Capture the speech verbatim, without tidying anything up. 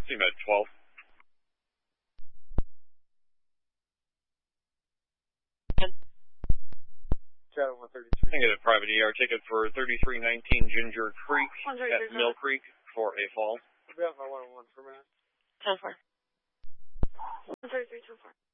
C Med twelve. Shadow one thirty-three. I get a private E R ticket for thirty-three nineteen Ginger Creek at Mill Creek for a fall. We have my one oh one for a minute. ten four. one thirty-three, ten four.